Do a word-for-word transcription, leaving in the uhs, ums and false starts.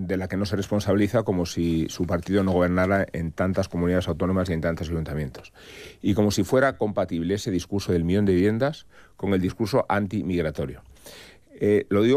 de la que no se responsabiliza como si su partido no gobernara en tantas comunidades autónomas y en tantos ayuntamientos. Y como si fuera compatible ese discurso del millón de viviendas con el discurso antimigratorio. Eh, lo digo